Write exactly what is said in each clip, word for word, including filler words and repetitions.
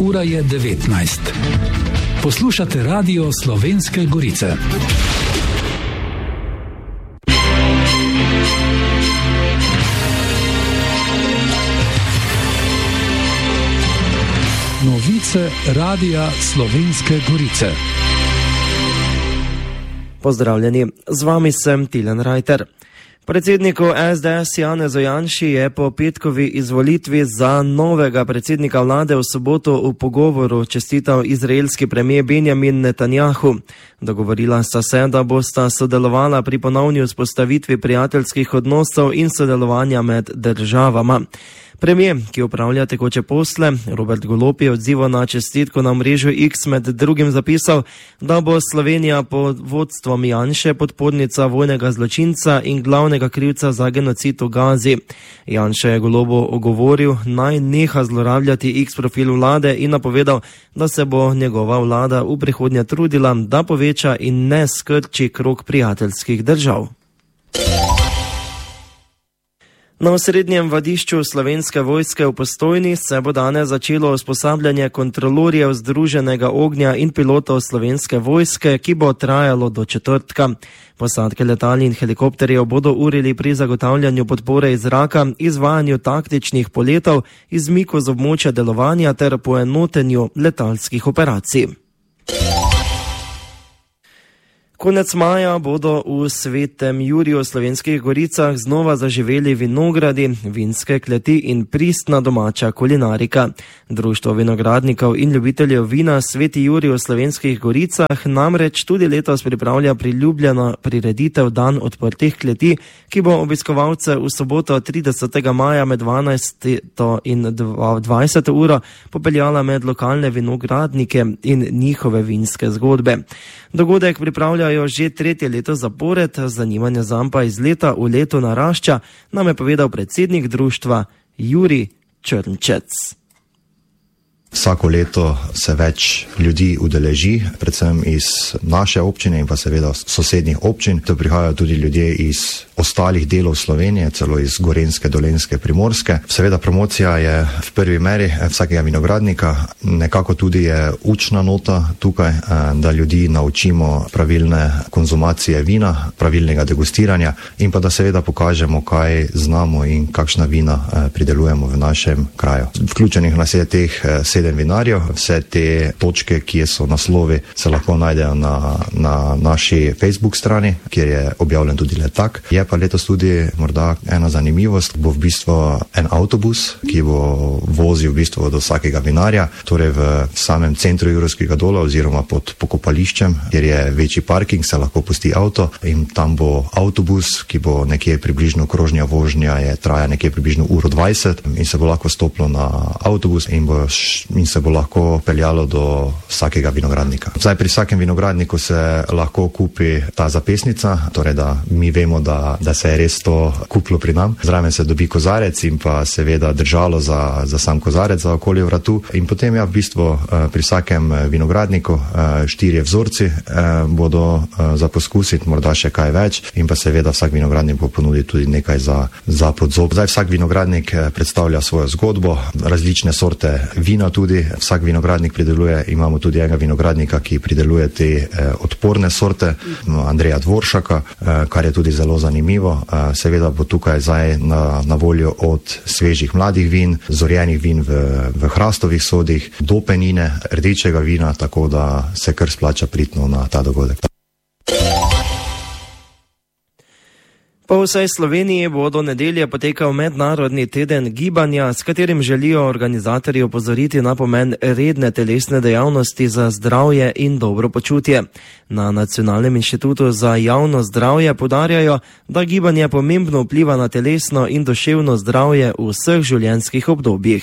Ura je devetnajst. Poslušate Radio Slovenske Gorice. Novice Radia Slovenske Gorice. Pozdravljeni, z vami sem Tilen Rajter. Predsedniku es de es Janezu Janši je po petkovi izvolitvi za novega predsednika vlade v soboto v pogovoru čestital izraelski premijer Benjamin Netanjahu. Dogovorila sta se, da bosta sodelovala pri ponovni vzpostavitvi prijateljskih odnosov in sodelovanja med državama. Premijer, ki upravlja tekoče posle, Robert Golob je odzival na čestitko na mrežu X med drugim zapisal, da bo Slovenija pod vodstvom Janše podpornica vojnega zločinca in glavnega krivca za genocid v Gazi. Janša je Golobu ogovoril, naj neha zlorabljati X profil vlade in napovedal, da se bo njegova vlada v prihodnje trudila, da poveča in ne skrči krog prijateljskih držav. Na osrednjem vadišču Slovenske vojske v Postojni se bo danes začelo usposabljanje kontrolorjev združenega ognja in pilotov Slovenske vojske, ki bo trajalo do četrtka. Posadke letal in helikopterjev bodo urili pri zagotavljanju podpore iz zraka, izvajanju taktičnih poletov, izmiku z območja delovanja ter poenotenju letalskih operacij. Konec maja bodo v Svetem Juriju v Slovenskih Goricah znova zaživeli vinogradi, vinske kleti in pristna domača kulinarika. Društvo vinogradnikov in ljubiteljev vina Sveti Jurij v Slovenskih Goricah namreč tudi letos pripravlja priljubljeno prireditev Dan odprtih kleti, ki bo obiskovalce v soboto tridesetega maja med dvanajsto in dvajseto uro popeljala med lokalne vinogradnike in njihove vinske zgodbe. Dogodek pripravlja že tretje leto zapored, zanimanje zanj pa iz leta v leto narašča, nam je povedal predsednik društva Jurij Črnčec. Vsako leto se več ljudi udeleži, predvsem iz naše občine in pa seveda sosednjih občin. To prihajajo tudi ljudje iz ostalih delov Slovenije, celo iz Gorenjske, Dolenjske, Primorske. Seveda promocija je v prvi meri vsakega vinogradnika, nekako tudi je učna nota tukaj, da ljudi naučimo pravilne konzumacije vina, pravilnega degustiranja in pa da seveda pokažemo, kaj znamo in kakšna vina pridelujemo v našem kraju. Vključenih nas je teh sedem vinarjev, vse te točke, ki so naslovi, se lahko najdejo na, na naši Facebook strani, kjer je objavljen tudi letak. Je pa letos tudi morda ena zanimivost, bo v bistvu en avtobus, ki bo vozil v bistvu do vsakega vinarja, torej v samem centru Jurskega dola oziroma pod pokopališčem, kjer je večji parking, se lahko pusti avto in tam bo avtobus, ki bo nekje približno krožnja vožnja, je traja nekje približno uro dvajset in se bo lahko stopilo na avtobus in bo in se bo lahko peljalo do vsakega vinogradnika. Zdaj pri vsakem vinogradniku se lahko kupi ta zapesnica, torej da mi vemo, da, da se je res to kupilo pri nam. Zraven se dobi kozarec in pa seveda držalo za, za sam kozarec za okoli vratu in potem ja v bistvu pri vsakem vinogradniku štirje vzorci bodo za poskusiti, morda še kaj več in pa seveda vsak vinogradnik bo ponudil tudi nekaj za, za podzob. Zdaj vsak vinogradnik predstavlja svojo zgodbo, različne sorte vina tudi, vsak vinogradnik prideluje, imamo tudi enega vinogradnika, ki prideluje te eh, odporne sorte, Andreja Dvoršaka, eh, kar je tudi zelo zanimivo. Eh, seveda bo tukaj zdaj na, na voljo od svežih mladih vin, zorjenih vin v, v hrastovih sodih, do penine, rdečega vina, tako da se kar splača pritno na ta dogodek. Po vsej Sloveniji bo do nedelje potekal mednarodni teden gibanja, s katerim želijo organizatorji opozoriti na pomen redne telesne dejavnosti za zdravje in dobro počutje. Na Nacionalnem inštitutu za javno zdravje poudarjajo, da gibanje pomembno vpliva na telesno in duševno zdravje v vseh življenjskih obdobjih.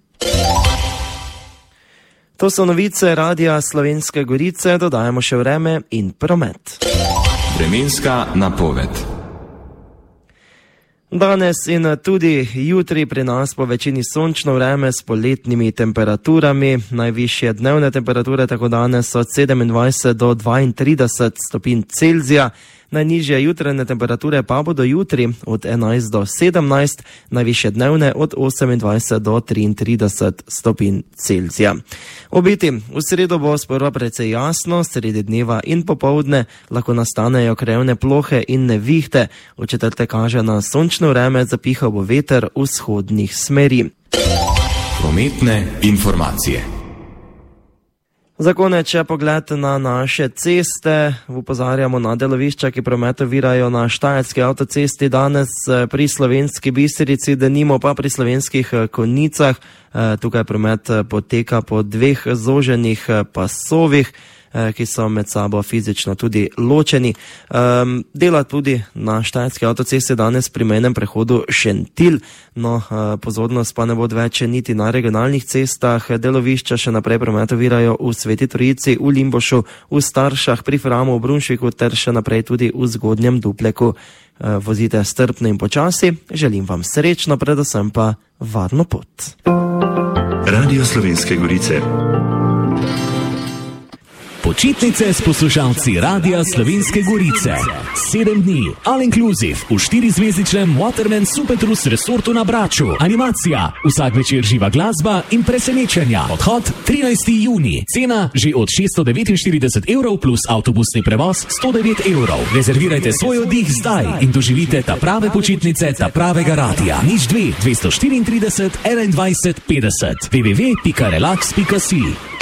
To so novice Radia Slovenske Gorice, dodajamo še vreme in promet. Vremenska napoved. Danes in tudi jutri pri nas po večini sončno vreme s poletnimi temperaturami. Najvišje dnevne temperature tako danes od sedemindvajset do dvaintrideset stopinj Celzija, Najnižje jutranje temperature pa bodo jutri od enajst do sedemnajst, najvišje dnevne od osemindvajset do triintrideset stopinj Celzija. Obeti, v sredo bo sprva precej jasno, sredi dneva in popoldne lahko nastanejo krajevne plohe in nevihte. V četrtek kaže na sončno vreme, zapihal bo veter vzhodnih smeri. Prometne informacije. Za konec še pogled na naše ceste. Opozarjamo na delovišča, ki promet ovirajo na Štajerski avtocesti danes pri Slovenski Bistrici, denimo pa pri Slovenskih Konjicah. Tukaj promet poteka po dveh zoženih pasovih, ki so med sabo fizično tudi ločeni. Um, dela tudi na Štajerski avtocesti danes pri mejnem prehodu Šentilj, no uh, pozornost pa ne bo odveč niti na regionalnih cestah. Delovišča še naprej promet ovirajo v Sveti Trojici, v Limbošu, v Staršah, pri Framu, v Brunšviku ter še naprej tudi v Zgodnjem Dupleku. Uh, vozite strpno in počasi, želim vam srečno, predvsem pa varno pot. Radio Slovenske Gorice. Počitnice s poslušalci Radia Slovenske Gorice. Sedem dni, all inclusive, v štirizvezdičnem Waterman Supertrus resortu na Braču. Animacija, vsak večer živa glasba in presenečenja. Odhod trinajsti junij, cena že od šeststo devetinštirideset evrov plus avtobusni prevoz sto devet evrov. Rezervirajte svoj oddih zdaj in doživite ta prave počitnice, ta pravega radia. Nič dve, dvesto štiriintrideset, enaindvajset, petdeset. w w w pika relax pika si